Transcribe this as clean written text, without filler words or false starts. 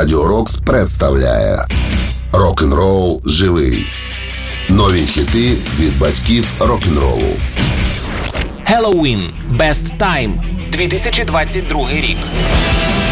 Радіо Рокс представляє Рок-н-рол живий. Нові хіти від батьків рок-н-ролу. Helloween. Best Time. 2022 рік.